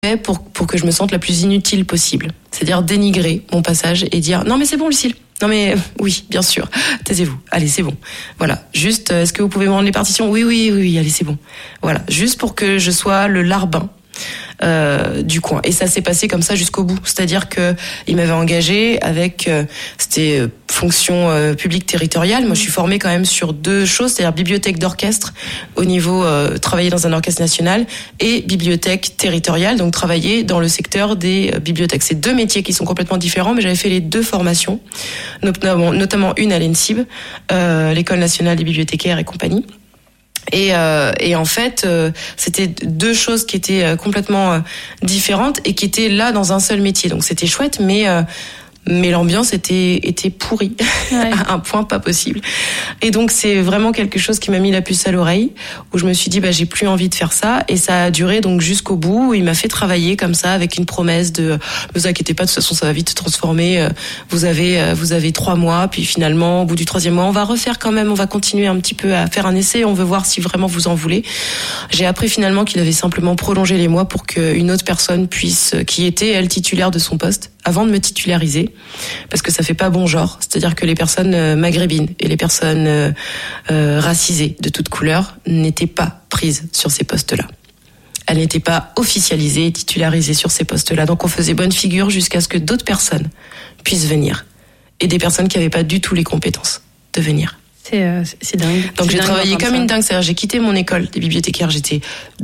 pour que je me sente la plus inutile possible. C'est-à-dire dénigrer mon passage et dire « Non mais c'est bon Lucille ». Non mais oui, bien sûr. Taisez-vous. Allez, c'est bon. Voilà. Juste, est-ce que vous pouvez me rendre les partitions ? Oui. Allez, c'est bon. Voilà. Juste pour que je sois le larbin du coin. Et ça s'est passé comme ça jusqu'au bout. C'est-à-dire que il m'avait engagé avec c'était fonction publique territoriale. Moi, je suis formée quand même sur deux choses, c'est-à-dire bibliothèque d'orchestre au niveau travailler dans un orchestre national et bibliothèque territoriale, donc travailler dans le secteur des bibliothèques. C'est deux métiers qui sont complètement différents, mais j'avais fait les deux formations, notamment une à l'ENSIB, l'École nationale des bibliothécaires et compagnie. Et en fait, c'était deux choses qui étaient complètement différentes et qui étaient là dans un seul métier. Donc c'était chouette, mais l'ambiance était pourrie à un point pas possible. Et donc c'est vraiment quelque chose qui m'a mis la puce à l'oreille, où je me suis dit j'ai plus envie de faire ça, et ça a duré donc jusqu'au bout. Il m'a fait travailler comme ça avec une promesse de ne vous inquiétez pas, de toute façon ça va vite se transformer, vous avez 3 mois, puis finalement au bout du 3e mois on va refaire quand même, on va continuer un petit peu à faire un essai, on veut voir si vraiment vous en voulez. J'ai appris finalement qu'il avait simplement prolongé les mois pour qu'une autre personne puisse, qui était elle titulaire de son poste, avant de me titulariser, parce que ça fait pas bon genre. C'est-à-dire que les personnes maghrébines et les personnes racisées de toute couleur n'étaient pas prises sur ces postes-là. Elles n'étaient pas officialisées et titularisées sur ces postes-là. Donc on faisait bonne figure jusqu'à ce que d'autres personnes puissent venir. Et des personnes qui n'avaient pas du tout les compétences de venir. C'est dingue. Donc j'ai travaillé comme une dingue. C'est-à-dire j'ai quitté mon école des bibliothécaires. J'étais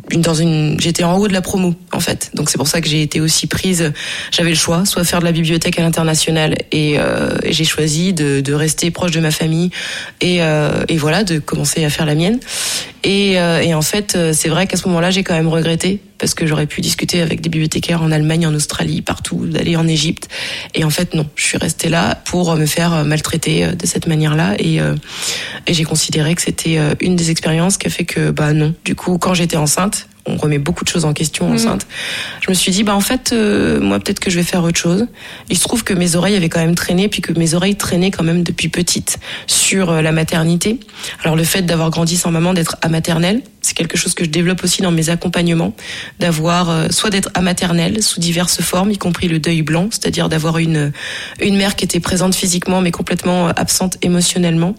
en haut de la promo en fait. Donc c'est pour ça que j'ai été aussi prise. J'avais le choix, soit faire de la bibliothèque à l'international et j'ai choisi de rester proche de ma famille et voilà, de commencer à faire la mienne. Et en fait c'est vrai qu'à ce moment-là j'ai quand même regretté, parce que j'aurais pu discuter avec des bibliothécaires en Allemagne, en Australie, partout, d'aller en Égypte. Et en fait, non, je suis restée là pour me faire maltraiter de cette manière-là. Et j'ai considéré que c'était une des expériences qui a fait que, non. Du coup, quand j'étais enceinte, on remet beaucoup de choses en question enceinte. Je me suis dit, en fait, moi, peut-être que je vais faire autre chose. Il se trouve que mes oreilles avaient quand même traîné, puis que mes oreilles traînaient quand même depuis petite sur la maternité. Alors, le fait d'avoir grandi sans maman, d'être à maternelle, c'est quelque chose que je développe aussi dans mes accompagnements, d'avoir soit d'être à maternelle sous diverses formes, y compris le deuil blanc, c'est-à-dire d'avoir une mère qui était présente physiquement, mais complètement absente émotionnellement,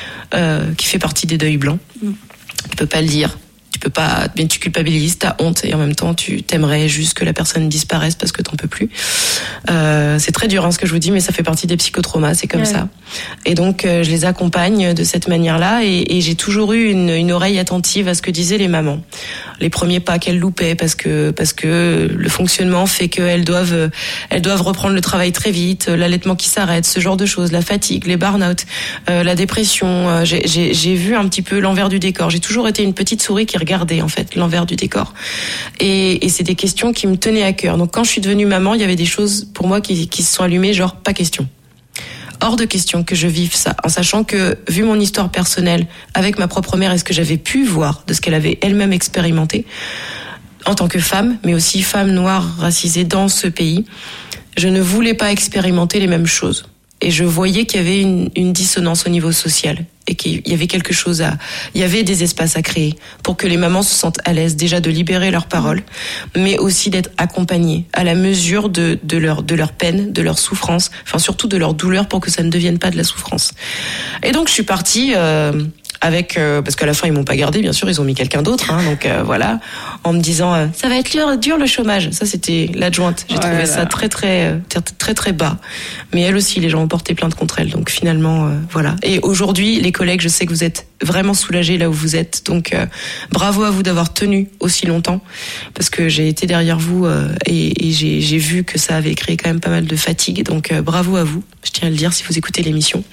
qui fait partie des deuils blancs. Tu peux pas le dire. Tu peux pas, mais tu culpabilises, t'as honte, et en même temps tu t'aimerais juste que la personne disparaisse parce que t'en peux plus. C'est très dur ce que je vous dis, mais ça fait partie des psychotraumas, c'est comme ça. Et donc je les accompagne de cette manière-là, et j'ai toujours eu une oreille attentive à ce que disaient les mamans. Les premiers pas qu'elles loupaient parce que le fonctionnement fait qu'elles doivent reprendre le travail très vite, l'allaitement qui s'arrête, ce genre de choses, la fatigue, les burn-out, la dépression. J'ai vu un petit peu l'envers du décor. J'ai toujours été une petite souris qui regardait en fait l'envers du décor. Et c'est des questions qui me tenaient à cœur. Donc quand je suis devenue maman, il y avait des choses pour moi qui se sont allumées, genre pas question. Hors de question que je vive ça, en sachant que, vu mon histoire personnelle avec ma propre mère et ce que j'avais pu voir de ce qu'elle avait elle-même expérimenté, en tant que femme, mais aussi femme noire racisée dans ce pays, je ne voulais pas expérimenter les mêmes choses. Et je voyais qu'il y avait une dissonance au niveau social, et qu'il y avait quelque chose il y avait des espaces à créer pour que les mamans se sentent à l'aise, déjà de libérer leurs paroles, mais aussi d'être accompagnées à la mesure de leur peine, de leur souffrance, enfin surtout de leur douleur, pour que ça ne devienne pas de la souffrance. Et donc je suis partie avec parce qu'à la fin ils m'ont pas gardé, bien sûr, ils ont mis quelqu'un d'autre, donc voilà, en me disant ça va être dur le chômage. Ça c'était l'adjointe. J'ai trouvé ça très très bas. Mais elle aussi, les gens ont porté plainte contre elle. Donc finalement voilà. Et aujourd'hui, les collègues, je sais que vous êtes vraiment soulagés là où vous êtes. Donc bravo à vous d'avoir tenu aussi longtemps, parce que j'ai été derrière vous et j'ai vu que ça avait créé quand même pas mal de fatigue. Donc bravo à vous. Je tiens à le dire si vous écoutez l'émission.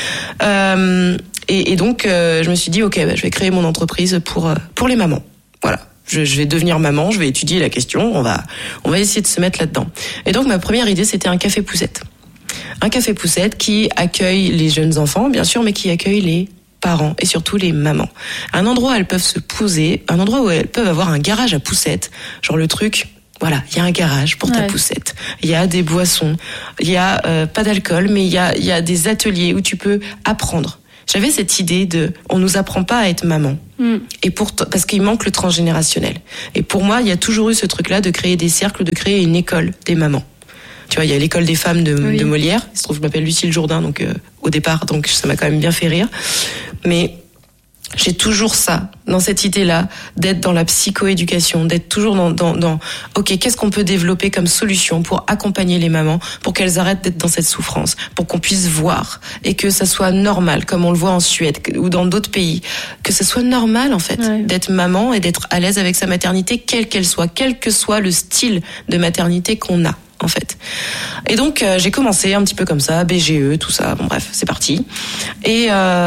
Et donc, je me suis dit, ok, je vais créer mon entreprise pour les mamans. Voilà. Je vais devenir maman, je vais étudier la question, on va essayer de se mettre là-dedans. Et donc, ma première idée, c'était un café poussette. Un café poussette qui accueille les jeunes enfants, bien sûr, mais qui accueille les parents et surtout les mamans. Un endroit où elles peuvent se poser, un endroit où elles peuvent avoir un garage à poussettes, genre le truc... Voilà, il y a un garage pour ta poussette. Il y a des boissons. Il y a pas d'alcool, mais il y a des ateliers où tu peux apprendre J'avais cette idée on nous apprend pas à être maman. Et parce qu'il manque le transgénérationnel. Et pour moi, il y a toujours eu ce truc-là de créer des cercles, de créer une école des mamans. Tu vois, il y a l'école des femmes de Molière. Il se trouve, je m'appelle Lucille Jourdain, donc au départ, donc ça m'a quand même bien fait rire. Mais j'ai toujours ça, dans cette idée-là, d'être dans la psychoéducation, d'être toujours dans ok, qu'est-ce qu'on peut développer comme solution pour accompagner les mamans, pour qu'elles arrêtent d'être dans cette souffrance, pour qu'on puisse voir et que ça soit normal, comme on le voit en Suède ou dans d'autres pays, que ça soit normal en fait, d'être maman et d'être à l'aise avec sa maternité, quelle qu'elle soit, quel que soit le style de maternité qu'on a. En fait. Et donc j'ai commencé un petit peu comme ça, BGE, tout ça, bon bref, c'est parti. Et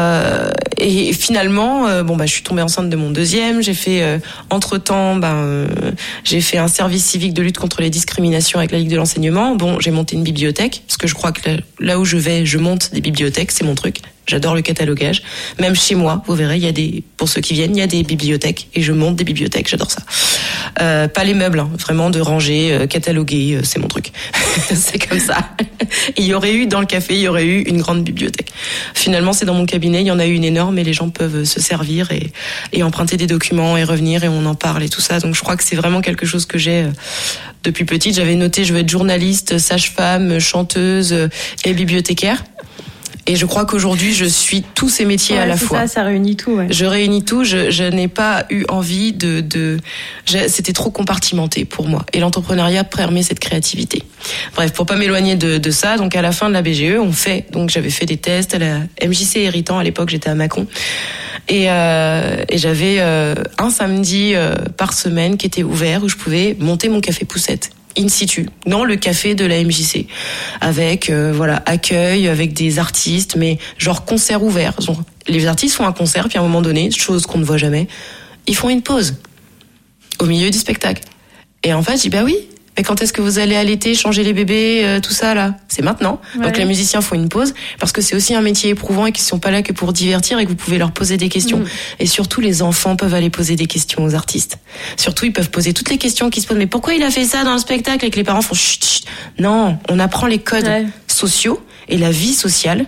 finalement, je suis tombée enceinte de mon deuxième. J'ai fait entre-temps, j'ai fait un service civique de lutte contre les discriminations avec la Ligue de l'enseignement. Bon, j'ai monté une bibliothèque parce que je crois que là où je vais, je monte des bibliothèques, c'est mon truc. J'adore le catalogage. Même chez moi, vous verrez, pour ceux qui viennent, il y a des bibliothèques et je monte des bibliothèques. J'adore ça. Pas les meubles, hein, vraiment de ranger, cataloguer, c'est mon truc. C'est comme ça. Et il y aurait eu dans le café, il y aurait eu une grande bibliothèque. Finalement, c'est dans mon cabinet, il y en a eu une énorme et les gens peuvent se servir et emprunter des documents et revenir et on en parle et tout ça. Donc je crois que c'est vraiment quelque chose que j'ai depuis petite. J'avais noté, je veux être journaliste, sage-femme, chanteuse et bibliothécaire. Et je crois qu'aujourd'hui, je suis tous ces métiers à la fois. Ça réunit tout. Ouais. Je réunis tout. Je n'ai pas eu envie c'était trop compartimenté pour moi. Et l'entrepreneuriat permet cette créativité. Bref, pour pas m'éloigner de ça, donc à la fin de la BGE, donc j'avais fait des tests à la MJC Héritant. À l'époque, j'étais à Mâcon. Et j'avais un samedi par semaine qui était ouvert où je pouvais monter mon café poussette. In situ, dans le café de la MJC, avec accueil, avec des artistes, mais genre concert ouvert. Genre, les artistes font un concert, puis à un moment donné, chose qu'on ne voit jamais, ils font une pause au milieu du spectacle. Et en fait, je dis oui. Mais quand est-ce que vous allez allaiter, changer les bébés, tout ça là ? C'est maintenant. Ouais. Donc les musiciens font une pause parce que c'est aussi un métier éprouvant et qu'ils sont pas là que pour divertir et que vous pouvez leur poser des questions. Et surtout les enfants peuvent aller poser des questions aux artistes. Surtout ils peuvent poser toutes les questions qui se posent. Mais pourquoi il a fait ça dans le spectacle ? Et que les parents font chut, chut. Non, on apprend les codes sociaux et la vie sociale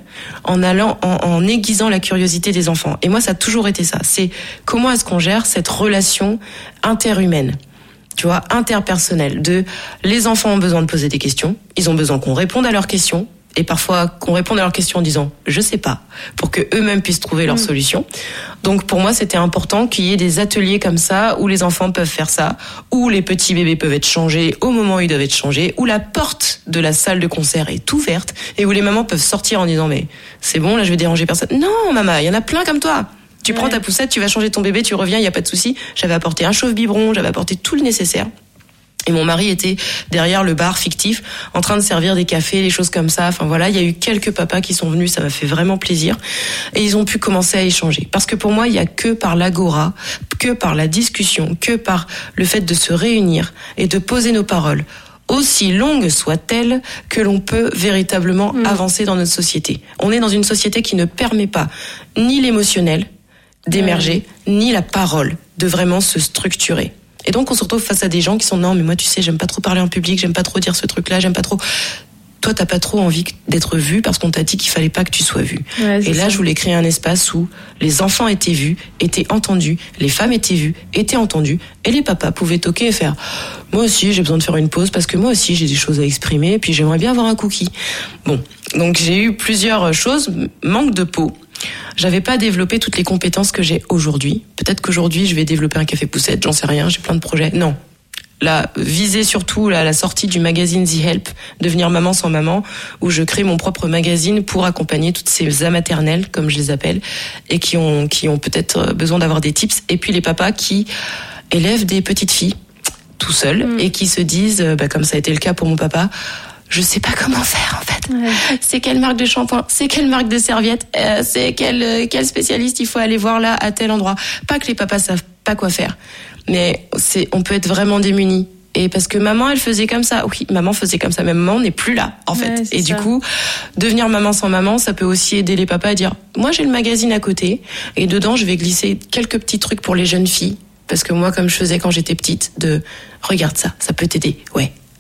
en aiguisant la curiosité des enfants. Et moi ça a toujours été ça. C'est comment est-ce qu'on gère cette relation interhumaine ? Tu vois, interpersonnel, les enfants ont besoin de poser des questions, ils ont besoin qu'on réponde à leurs questions, et parfois qu'on réponde à leurs questions en disant « je sais pas », pour que eux-mêmes puissent trouver leur solution. Donc pour moi, c'était important qu'il y ait des ateliers comme ça, où les enfants peuvent faire ça, où les petits bébés peuvent être changés au moment où ils doivent être changés, où la porte de la salle de concert est ouverte, et où les mamans peuvent sortir en disant « mais c'est bon, là je vais déranger personne ». Non maman, il y en a plein comme toi. Tu prends ta poussette, tu vas changer ton bébé, tu reviens, il n'y a pas de souci. J'avais apporté un chauffe-biberon, j'avais apporté tout le nécessaire. Et mon mari était derrière le bar fictif, en train de servir des cafés, des choses comme ça. Enfin voilà, il y a eu quelques papas qui sont venus, ça m'a fait vraiment plaisir. Et ils ont pu commencer à échanger. Parce que pour moi, il n'y a que par l'agora, que par la discussion, que par le fait de se réunir et de poser nos paroles, aussi longues soient-elles, que l'on peut véritablement avancer dans notre société. On est dans une société qui ne permet pas ni l'émotionnel d'émerger, ni la parole de vraiment se structurer. Et donc on se retrouve face à des gens qui sont non mais moi tu sais j'aime pas trop parler en public, j'aime pas trop dire ce truc-là, j'aime pas trop. Toi t'as pas trop envie d'être vu parce qu'on t'a dit qu'il fallait pas que tu sois vu. Et là je voulais créer un espace où les enfants étaient vus, étaient entendus, les femmes étaient vues, étaient entendues, et les papas pouvaient toquer et faire moi aussi j'ai besoin de faire une pause parce que moi aussi j'ai des choses à exprimer et puis j'aimerais bien avoir un cookie. Bon, donc j'ai eu plusieurs choses, manque de peau. J'avais pas développé toutes les compétences que j'ai aujourd'hui. Peut-être qu'aujourd'hui, je vais développer un café poussette, j'en sais rien, j'ai plein de projets. Non. Là, viser surtout la sortie du magazine The Help, Devenir maman sans maman, où je crée mon propre magazine pour accompagner toutes ces maternelles, comme je les appelle, et qui ont peut-être besoin d'avoir des tips. Et puis les papas qui élèvent des petites filles tout seuls et qui se disent, comme ça a été le cas pour mon papa, je sais pas comment faire en fait. C'est quelle marque de shampoing, c'est quelle marque de serviette, c'est quel spécialiste il faut aller voir là à tel endroit. Pas que les papas savent pas quoi faire, mais on peut être vraiment démunis. Et parce que maman elle faisait comme ça, oui maman faisait comme ça, mais maman n'est plus là en fait. Et du coup, devenir maman sans maman, ça peut aussi aider les papas à dire moi j'ai le magazine à côté et dedans je vais glisser quelques petits trucs pour les jeunes filles. Parce que moi comme je faisais quand j'étais petite, regarde ça peut t'aider, ouais.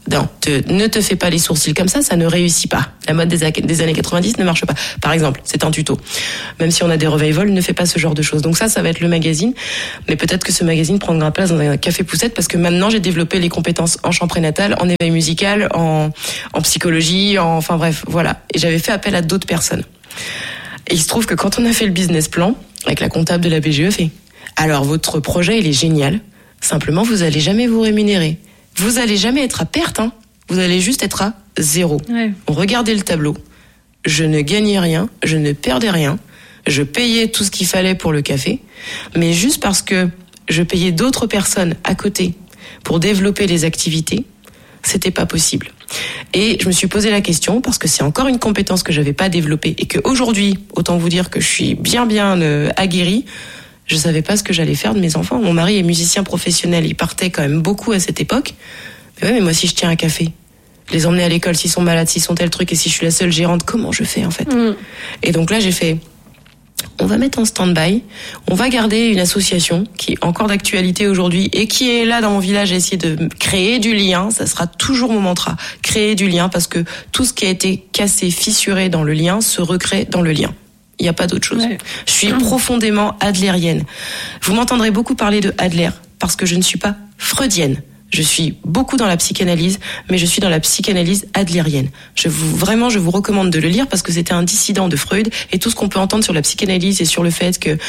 Non, ne te fais pas les sourcils comme ça ne réussit pas. La mode des années 90 ne marche pas. Par exemple, c'est un tuto. Même si on a des revival, ne fais pas ce genre de choses. Donc ça va être le magazine. Mais peut-être que ce magazine prendra place dans un café poussette parce que maintenant j'ai développé les compétences en chant prénatal, en éveil musical, en psychologie, enfin bref, voilà. Et j'avais fait appel à d'autres personnes. Et il se trouve que quand on a fait le business plan, avec la comptable de la BGE, fait alors votre projet il est génial. Simplement vous allez jamais vous rémunérer. Vous allez jamais être à perte, hein. Vous allez juste être à 0. Ouais. Regardez le tableau. Je ne gagnais rien, je ne perdais rien. Je payais tout ce qu'il fallait pour le café. Mais juste parce que je payais d'autres personnes à côté pour développer les activités, c'était pas possible. Et je me suis posé la question parce que c'est encore une compétence que j'avais pas développée et que aujourd'hui, autant vous dire que je suis bien aguerrie. Je savais pas ce que j'allais faire de mes enfants. Mon mari est musicien professionnel, il partait quand même beaucoup à cette époque. Mais ouais, mais moi si je tiens un café, les emmener à l'école s'ils sont malades, s'ils sont tel truc et si je suis la seule gérante, comment je fais en fait ? Et donc là j'ai fait, on va mettre en stand-by, on va garder une association qui est encore d'actualité aujourd'hui et qui est là dans mon village à essayer de créer du lien, ça sera toujours mon mantra, créer du lien parce que tout ce qui a été cassé, fissuré dans le lien se recrée dans le lien. Il n'y a pas d'autre chose. Ouais. Je suis profondément adlérienne. Vous m'entendrez beaucoup parler de Adler parce que je ne suis pas freudienne. Je suis beaucoup dans la psychanalyse, mais je suis dans la psychanalyse adlérienne. Je vous recommande de le lire parce que c'était un dissident de Freud et tout ce qu'on peut entendre sur la psychanalyse et sur le fait que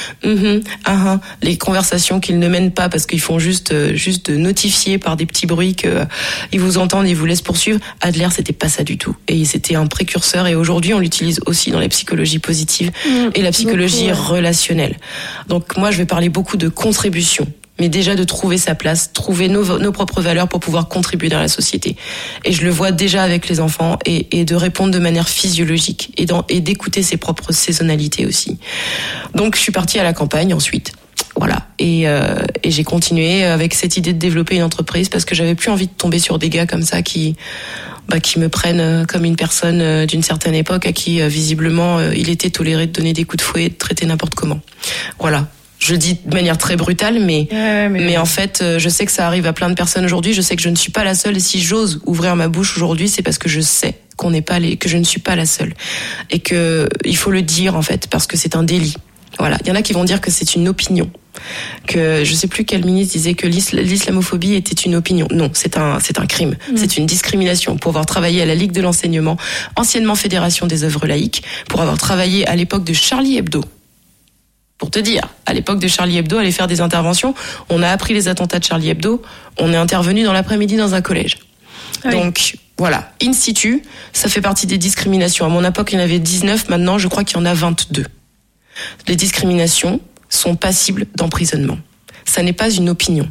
les conversations qu'ils ne mènent pas parce qu'ils font juste notifier par des petits bruits que ils vous entendent et ils vous laissent poursuivre. Adler, c'était pas ça du tout. Et c'était un précurseur et aujourd'hui on l'utilise aussi dans la psychologie positive et la psychologie relationnelle. Donc moi je vais parler beaucoup de contribution. Mais déjà de trouver sa place, trouver nos propres valeurs pour pouvoir contribuer dans la société. Et je le vois déjà avec les enfants et de répondre de manière physiologique et d'écouter ses propres saisonnalités aussi. Donc je suis partie à la campagne ensuite. Voilà. Et j'ai continué avec cette idée de développer une entreprise parce que j'avais plus envie de tomber sur des gars comme ça qui me prennent comme une personne d'une certaine époque à qui visiblement il était toléré de donner des coups de fouet et de traiter n'importe comment. Voilà. Je le dis de manière très brutale, mais en fait, je sais que ça arrive à plein de personnes aujourd'hui. Je sais que je ne suis pas la seule. Et si j'ose ouvrir ma bouche aujourd'hui, c'est parce que je sais que je ne suis pas la seule. Et que il faut le dire, en fait, parce que c'est un délit. Voilà. Il y en a qui vont dire que c'est une opinion. Que je sais plus quel ministre disait que l'islamophobie était une opinion. Non, c'est un crime. C'est une discrimination. Pour avoir travaillé à la Ligue de l'enseignement, anciennement Fédération des œuvres laïques, pour avoir travaillé à l'époque de Charlie Hebdo. Pour te dire, à l'époque de Charlie Hebdo, aller faire des interventions, on a appris les attentats de Charlie Hebdo, on est intervenu dans l'après-midi dans un collège. Oui. Donc, voilà, in situ, ça fait partie des discriminations. À mon époque, il y en avait 19, maintenant, je crois qu'il y en a 22. Les discriminations sont passibles d'emprisonnement. Ça n'est pas une opinion.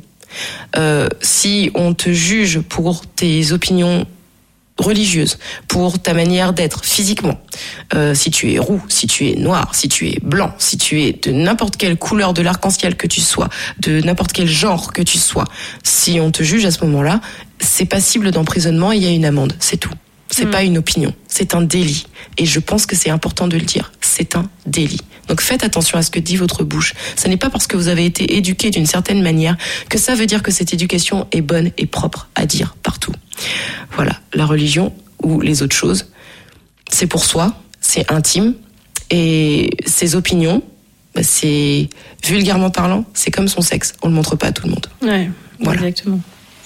Si on te juge pour tes opinions religieuse, pour ta manière d'être physiquement, si tu es roux, si tu es noir, si tu es blanc, si tu es de n'importe quelle couleur de l'arc-en-ciel que tu sois, de n'importe quel genre que tu sois, si on te juge à ce moment-là, c'est passible d'emprisonnement et il y a une amende, c'est tout. C'est pas une opinion, c'est un délit. Et je pense que c'est important de le dire, c'est un délit. Donc faites attention à ce que dit votre bouche. Ce n'est pas parce que vous avez été éduqué d'une certaine manière que ça veut dire que cette éducation est bonne et propre à dire partout. Voilà, la religion ou les autres choses, c'est pour soi, c'est intime. Et ses opinions, c'est vulgairement parlant, c'est comme son sexe, on le montre pas à tout le monde. Ouais, voilà. Exactement.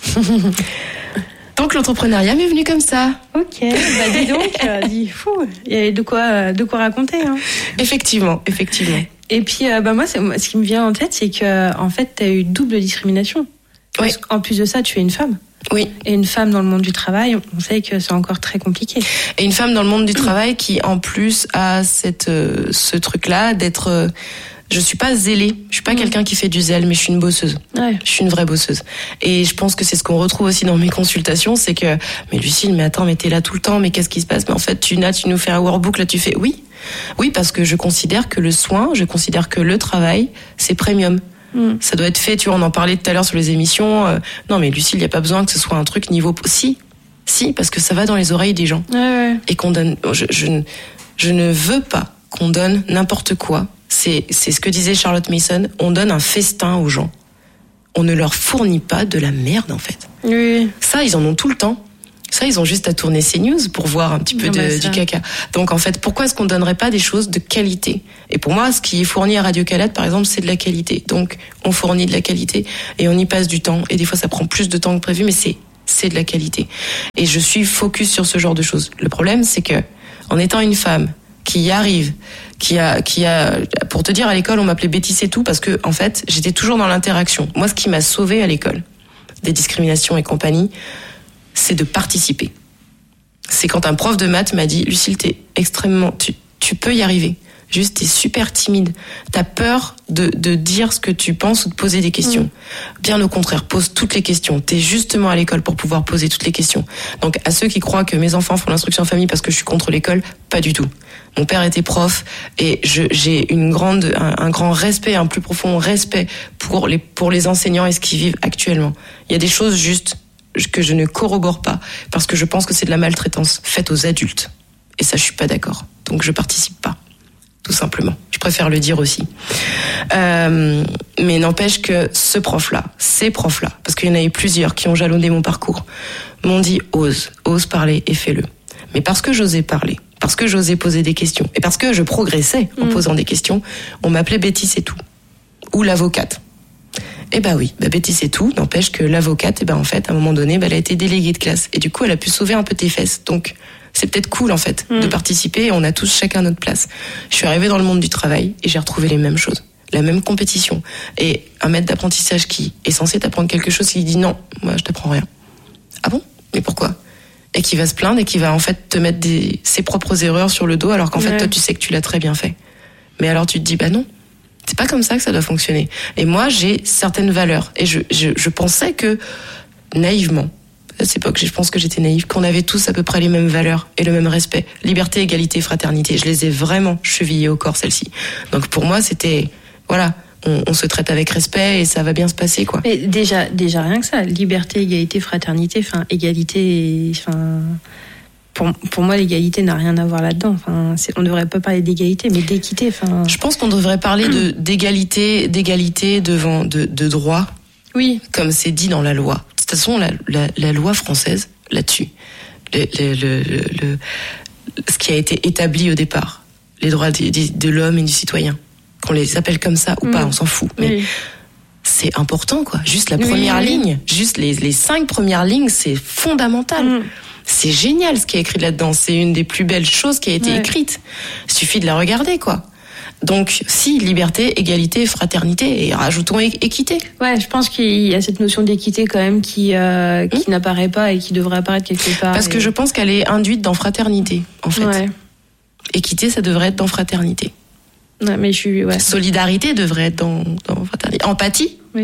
Donc l'entrepreneuriat m'est venu comme ça. Ok, dis donc, il y avait de quoi raconter. Hein. Effectivement. Et puis, moi, ce qui me vient en tête, c'est que en fait, tu as eu double discrimination. Oui. Parce qu'en plus de ça, tu es une femme. Oui. Et une femme dans le monde du travail, on sait que c'est encore très compliqué. Et une femme dans le monde du travail qui, en plus, a ce truc-là d'être... Je suis pas zélée, je suis pas quelqu'un qui fait du zèle, mais je suis une bosseuse. Ouais. Je suis une vraie bosseuse. Et je pense que c'est ce qu'on retrouve aussi dans mes consultations, c'est que, mais Lucille, mais attends, mais t'es là tout le temps, mais qu'est-ce qui se passe? Mais en fait, tu nous fais un workbook, là tu fais, oui, parce que je considère que le soin, je considère que le travail, c'est premium. Ça doit être fait, tu vois, on en parlait tout à l'heure sur les émissions. Non, mais Lucille, il y a pas besoin que ce soit un truc niveau... Si, parce que ça va dans les oreilles des gens. Ouais. Et qu'on donne... Je ne veux pas qu'on donne n'importe quoi. C'est ce que disait Charlotte Mason, on donne un festin aux gens. On ne leur fournit pas de la merde, en fait. Oui. Ça, ils en ont tout le temps. Ça, ils ont juste à tourner CNews pour voir un petit peu du caca. Donc, en fait, pourquoi est-ce qu'on donnerait pas des choses de qualité? Et pour moi, ce qui est fourni à Radio-Canada, par exemple, c'est de la qualité. Donc, on fournit de la qualité et on y passe du temps. Et des fois, ça prend plus de temps que prévu, mais c'est de la qualité. Et je suis focus sur ce genre de choses. Le problème, c'est que, en étant une femme qui y arrive, qui a, pour te dire, à l'école, on m'appelait Betty c'est tout parce que, en fait, j'étais toujours dans l'interaction. Moi, ce qui m'a sauvée à l'école, des discriminations et compagnie, c'est de participer. C'est quand un prof de maths m'a dit, Lucille, tu peux y arriver. Juste, t'es super timide. T'as peur de dire ce que tu penses ou de poser des questions. Bien au contraire, pose toutes les questions. T'es justement à l'école pour pouvoir poser toutes les questions. Donc, à ceux qui croient que mes enfants font l'instruction en famille parce que je suis contre l'école, pas du tout. Mon père était prof et j'ai un grand respect, un plus profond respect pour les enseignants et ce qu'ils vivent actuellement. Il y a des choses juste que je ne corrobore pas parce que je pense que c'est de la maltraitance faite aux adultes. Et ça, je suis pas d'accord. Donc, je participe pas. Tout simplement. Je préfère le dire aussi. Mais n'empêche que ces profs-là, parce qu'il y en a eu plusieurs qui ont jalonné mon parcours, m'ont dit ose parler et fais-le. Mais parce que j'osais parler, parce que j'osais poser des questions, et parce que je progressais en posant des questions, on m'appelait Betty c'est tout. Ou l'avocate. Eh ben oui, Betty c'est tout, n'empêche que l'avocate, en fait, à un moment donné, elle a été déléguée de classe. Et du coup, elle a pu sauver un peu tes fesses. Donc, c'est peut-être cool, en fait, de participer, et on a tous chacun notre place. Je suis arrivée dans le monde du travail, et j'ai retrouvé les mêmes choses. La même compétition. Et un maître d'apprentissage qui est censé t'apprendre quelque chose, il dit non, moi, je t'apprends rien. Ah bon? Mais pourquoi? Et qui va se plaindre, et qui va, en fait, te mettre ses propres erreurs sur le dos, alors qu'en fait, toi, tu sais que tu l'as très bien fait. Mais alors, tu te dis, non. C'est pas comme ça que ça doit fonctionner. Et moi, j'ai certaines valeurs. Et je pensais que, naïvement, à cette époque, je pense que j'étais naïve, qu'on avait tous à peu près les mêmes valeurs et le même respect. Liberté, égalité, fraternité. Je les ai vraiment chevillées au corps, celles-ci. Donc pour moi, c'était, voilà, on se traite avec respect et ça va bien se passer, quoi. Mais déjà rien que ça. Liberté, égalité, fraternité, égalité, Pour moi, l'égalité n'a rien à voir là-dedans. On ne devrait pas parler d'égalité, mais d'équité. Je pense qu'on devrait parler d'égalité devant de droit. Oui. Comme c'est dit dans la loi. De toute façon, la loi française, là-dessus, ce qui a été établi au départ, les droits de l'homme et du citoyen, qu'on les appelle comme ça ou pas, on s'en fout. Mais c'est important, quoi. Juste la première ligne, juste les 5 premières lignes, c'est fondamental. C'est génial ce qui est écrit là-dedans. C'est une des plus belles choses qui a été écrite. Il suffit de la regarder, quoi. Donc, si, liberté, égalité, fraternité, et rajoutons équité. Ouais, je pense qu'il y a cette notion d'équité quand même qui n'apparaît pas et qui devrait apparaître quelque part. Parce que je pense qu'elle est induite dans fraternité, en fait. Ouais. Équité, ça devrait être dans fraternité. Ouais, mais Solidarité devrait être dans fraternité. Empathie. Oui.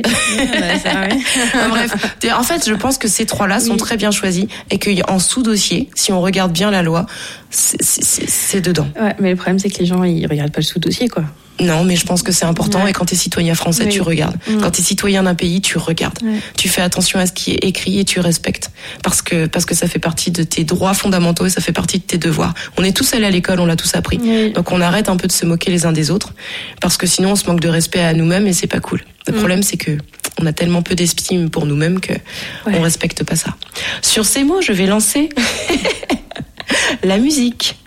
Bref, en fait, je pense que ces 3-là sont très bien choisis et qu'en sous-dossier, si on regarde bien la loi, c'est dedans. Ouais, mais le problème, c'est que les gens, ils regardent pas le sous-dossier, quoi. Non, mais je pense que c'est important et quand t'es citoyen français, tu regardes. Quand t'es citoyen d'un pays, tu regardes. Tu fais attention à ce qui est écrit et tu respectes. Parce que ça fait partie de tes droits fondamentaux et ça fait partie de tes devoirs. On est tous allés à l'école, on l'a tous appris. Donc on arrête un peu de se moquer les uns des autres parce que sinon on se manque de respect à nous-mêmes et c'est pas cool. Le problème, c'est que on a tellement peu d'estime pour nous-mêmes que on respecte pas ça. Sur ces mots, je vais lancer la musique.